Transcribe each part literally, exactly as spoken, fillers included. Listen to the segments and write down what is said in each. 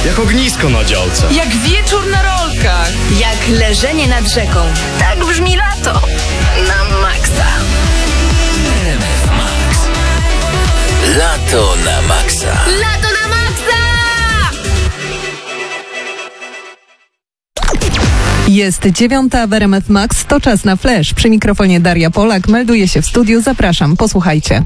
Jak ognisko na działce. Jak wieczór na rolkach. Jak leżenie nad rzeką. Tak brzmi lato. Na maksa. R M F Max. Lato na maksa. Lato na maksa! Jest dziewiąta w R M F Max, to czas na flash. Przy mikrofonie Daria Polak, melduje się w studiu, zapraszam, posłuchajcie.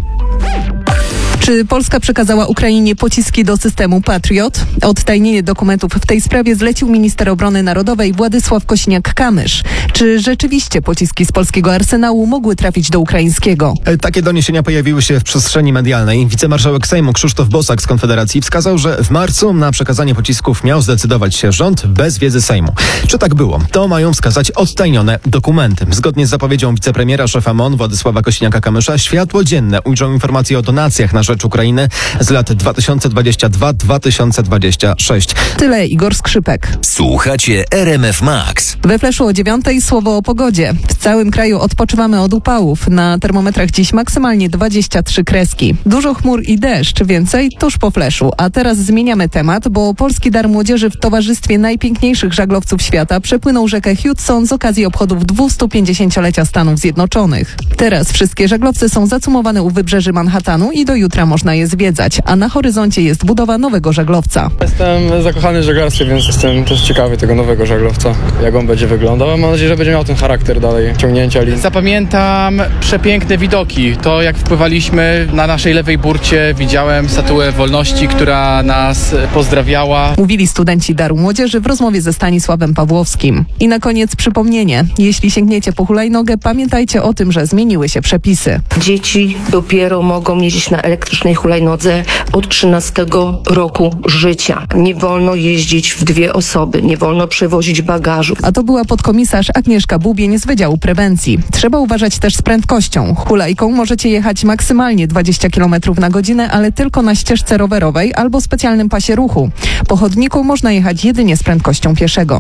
Czy Polska przekazała Ukrainie pociski do systemu Patriot? Odtajnienie dokumentów w tej sprawie zlecił minister obrony narodowej Władysław Kosiniak-Kamysz. Czy rzeczywiście pociski z polskiego arsenału mogły trafić do ukraińskiego? Takie doniesienia pojawiły się w przestrzeni medialnej. Wicemarszałek Sejmu Krzysztof Bosak z Konfederacji wskazał, że w marcu na przekazanie pocisków miał zdecydować się rząd bez wiedzy Sejmu. Czy tak było? To mają wskazać odtajnione dokumenty. Zgodnie z zapowiedzią wicepremiera szefa M O N Władysława Kosiniaka-Kamysza światło dzienne ujrzą informacje o donacjach na rzecz Ukrainy z lat dwa tysiące dwudziestego drugiego do dwa tysiące dwudziestego szóstego. Tyle Igor Skrzypek. Słuchacie R M F Max. We fleszu o dziewiątej słowo o pogodzie. W całym kraju odpoczywamy od upałów. Na termometrach dziś maksymalnie dwadzieścia trzy kreski. Dużo chmur i deszcz, więcej tuż po fleszu. A teraz zmieniamy temat, bo Polski Dar Młodzieży w towarzystwie najpiękniejszych żaglowców świata przepłynął rzekę Hudson z okazji obchodów dwustupięćdziesięciolecia Stanów Zjednoczonych. Teraz wszystkie żaglowce są zacumowane u wybrzeży Manhattanu i do jutra można je zwiedzać, a na horyzoncie jest budowa nowego żaglowca. Jestem zakochany w żeglarstwie, więc jestem też ciekawy tego nowego żaglowca, jak on będzie wyglądał. Mam nadzieję, że będzie miał ten charakter dalej ciągnięcia linii. Zapamiętam przepiękne widoki. To jak wpływaliśmy na naszej lewej burcie, widziałem statuę Wolności, która nas pozdrawiała. Mówili studenci Daru Młodzieży w rozmowie ze Stanisławem Pawłowskim. I na koniec przypomnienie. Jeśli sięgniecie po hulajnogę, pamiętajcie o tym, że zmieniły się przepisy. Dzieci dopiero mogą jeździć na elektrycznej hulajnodze od trzynastego roku życia. Nie wolno jeździć w dwie osoby, nie wolno przewozić bagażu. A to była podkomisarz Agnieszka Bubień z Wydziału Prewencji. Trzeba uważać też z prędkością. Hulajką możecie jechać maksymalnie dwadzieścia kilometrów na godzinę, ale tylko na ścieżce rowerowej albo specjalnym pasie ruchu. Po chodniku można jechać jedynie z prędkością pieszego.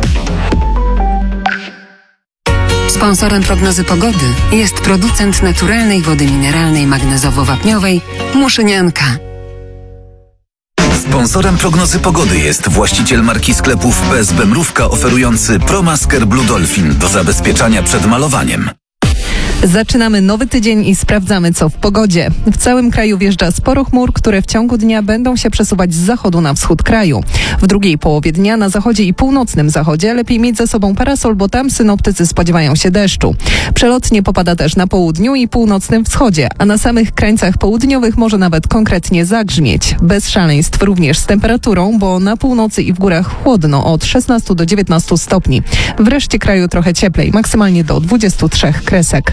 Sponsorem prognozy pogody jest producent naturalnej wody mineralnej magnezowo-wapniowej Muszynianka. Sponsorem prognozy pogody jest właściciel marki sklepów P S B Mrówka oferujący ProMasker Blue Dolphin do zabezpieczania przed malowaniem. Zaczynamy nowy tydzień i sprawdzamy, co w pogodzie. W całym kraju wjeżdża sporo chmur, które w ciągu dnia będą się przesuwać z zachodu na wschód kraju. W drugiej połowie dnia na zachodzie i północnym zachodzie lepiej mieć ze sobą parasol, bo tam synoptycy spodziewają się deszczu. Przelotnie popada też na południu i północnym wschodzie, a na samych krańcach południowych może nawet konkretnie zagrzmieć. Bez szaleństw również z temperaturą, bo na północy i w górach chłodno od szesnastu do dziewiętnastu stopni. W reszcie kraju trochę cieplej, maksymalnie do dwudziestu trzech kresek.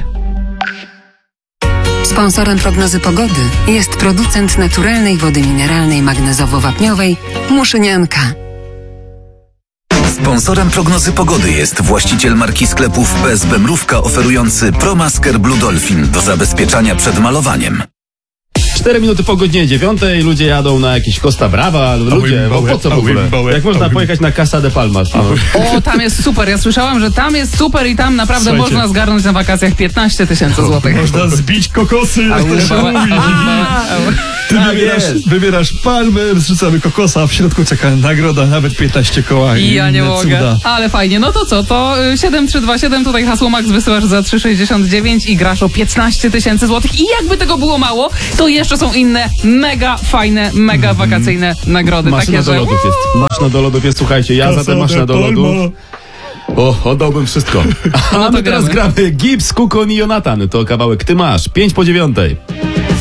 Sponsorem prognozy pogody jest producent naturalnej wody mineralnej magnezowo-wapniowej Muszynianka. Sponsorem prognozy pogody jest właściciel marki sklepów P S B Mrówka oferujący ProMasker Blue Dolphin do zabezpieczania przed malowaniem. Cztery minuty po godzinie dziewiątej, ludzie jadą na jakieś Costa Brava, ludzie, bo po co w ogóle? Jak można pojechać na Casa de Palmas? No. O, tam jest super, ja słyszałam, że tam jest super i tam naprawdę Słuchajcie. można zgarnąć na wakacjach piętnaście tysięcy złotych. Można zbić kokosy. Ty wybierasz, wybierasz palmy, zrzucamy kokosa, a w środku czeka nagroda, nawet piętnaście koła. I ja nie mogę. Ale fajnie, no to co, to siedem trzy dwa siedem, tutaj hasło Max wysyłasz za trzy sześćdziesiąt dziewięć i grasz o piętnaście tysięcy złotych. I jakby tego było mało, to jeszcze są inne mega fajne, mega wakacyjne nagrody. Maszyna takie, do że... lodów jest. Maszyna do lodów jest, słuchajcie, ja za tę maszynę do lodów. O, oddałbym wszystko. A no my teraz gramy Gibbs, Kukon i Jonathan. To kawałek Ty masz. Pięć po dziewiątej.